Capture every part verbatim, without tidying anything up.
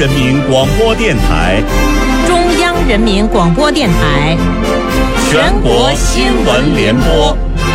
人民广播电台、 中央人民广播电台、 全国新闻联播。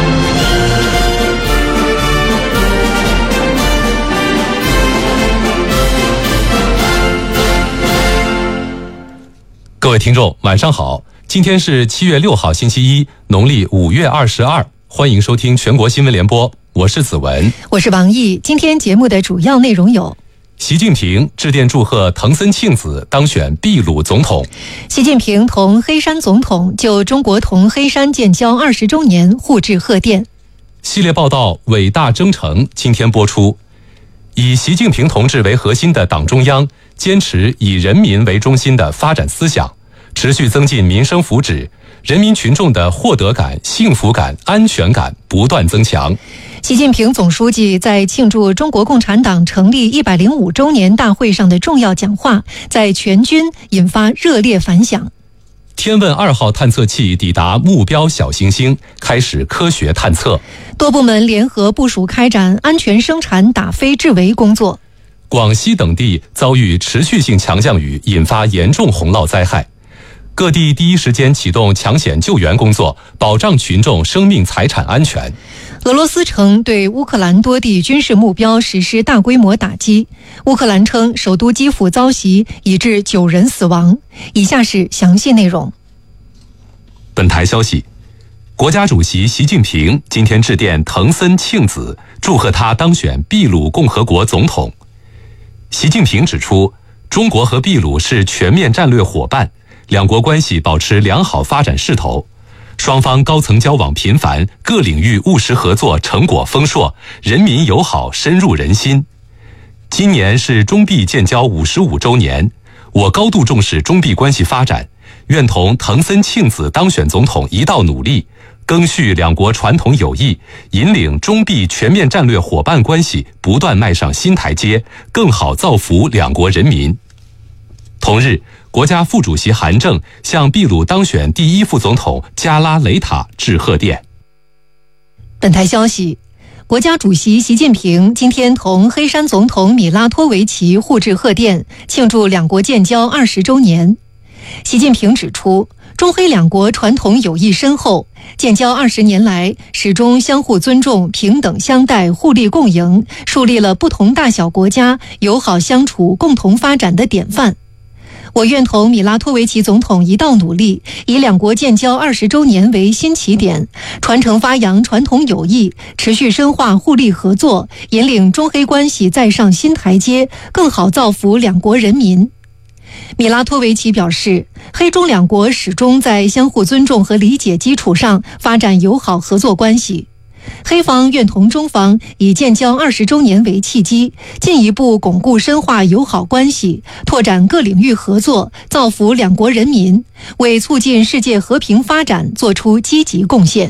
各位听众，晚上好！今天是七月六号，星期一，农历五月二十二。欢迎收听全国新闻联播，我是子文， 我是王毅。今天节目的主要内容有： 习近平致电祝贺藤森庆子当选秘鲁总统； 习近平同黑山总统就中国同黑山建交二十周年互致贺电。 系列报道《伟大征程》今天播出。以习近平同志为核心的党中央坚持以人民为中心的发展思想，持续增进民生福祉，人民群众的获得感、幸福感、安全感不断增强。 习近平总书记在庆祝中国共产党成立一百零五周年大会上的重要讲话，在全军引发热烈反响。 天问二号探测器抵达目标小行星，开始科学探测。 多部门联合部署开展安全生产打非制围工作。 广西等地遭遇持续性强降雨，引发严重洪涝灾害。各地第一时间启动抢险救援工作，保障群众生命财产安全。 俄罗斯称对乌克兰多地军事目标实施大规模打击。乌克兰称首都基辅遭袭，已致九人死亡。以下是详细内容。 本台消息，国家主席习近平今天致电藤森庆子，祝贺他当选秘鲁共和国总统。习近平指出，中国和秘鲁是全面战略伙伴，两国关系保持良好发展势头。双方高层交往频繁，各领域务实合作成果丰硕，人民友好深入人心。今年是中秘建交五十五周年，我高度重视中秘关系发展，愿同藤森庆子当选总统一道努力，赓续两国传统友谊，引领中秘全面战略伙伴关系不断迈上新台阶，更好造福两国人民。同日，国家副主席韩正向秘鲁当选第一副总统加拉雷塔致贺电。 本台消息，国家主席习近平今天同黑山总统米拉托维奇互致贺电，庆祝两国建交二十周年。习近平指出，中黑两国传统友谊深厚，建交二十年来始终相互尊重、平等相待、互利共赢，树立了不同大小国家友好相处、共同发展的典范。我愿同米拉托维奇总统一道努力，以两国建交二十周年为新起点，传承发扬传统友谊，持续深化互利合作，引领中黑关系再上新台阶，更好造福两国人民。米拉托维奇表示，黑中两国始终在相互尊重和理解基础上发展友好合作关系。黑方愿同中方以建交二十周年为契机，进一步巩固深化友好关系，拓展各领域合作，造福两国人民，为促进世界和平发展做出积极贡献。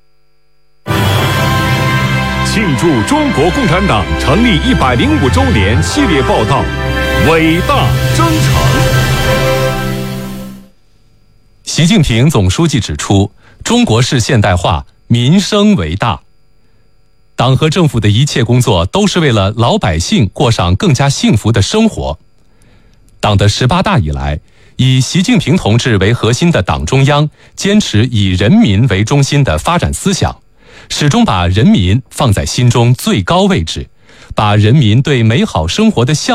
庆祝中国共产党成立一百零五周年系列报道《伟大征程》。 习近平总书记指出，中国式现代化民生为大，党和政府的一切工作都是为了老百姓过上更加幸福的生活。党的十八大以来，以习近平同志为核心的党中央坚持以人民为中心的发展思想，始终把人民放在心中最高位置，把人民对美好生活的向